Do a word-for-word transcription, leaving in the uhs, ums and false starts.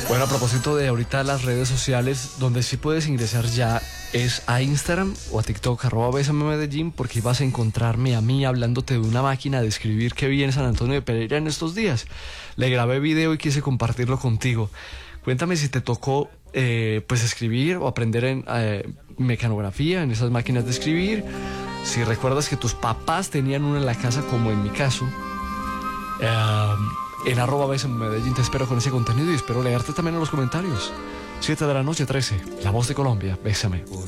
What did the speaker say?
Bueno, a propósito de ahorita las redes sociales, donde sí puedes ingresar ya es a Instagram o a TikTok, arroba B S M Medellín, porque vas a encontrarme a mí hablándote de una máquina de escribir que vi en San Antonio de Pereira en estos días. Le grabé video y quise compartirlo contigo. Cuéntame si te tocó eh, pues escribir o aprender en eh, mecanografía, en esas máquinas de escribir. Si recuerdas que tus papás tenían una en la casa, como en mi caso. Eh, en arroba B S M Medellín te espero con ese contenido y espero leerte también en los comentarios. siete de la noche, trece, La Voz de Colombia, bésame.